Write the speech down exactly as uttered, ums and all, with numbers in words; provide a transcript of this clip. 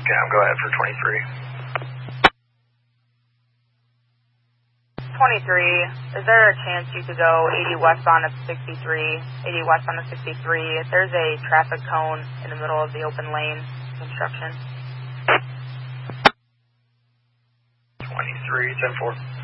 Cam, go ahead for twenty-three. twenty-three, is there a chance you could go eighty westbound at sixty-three, eighty westbound at sixty-three? There's a traffic cone in the middle of the open lane construction. twenty-three, ten four.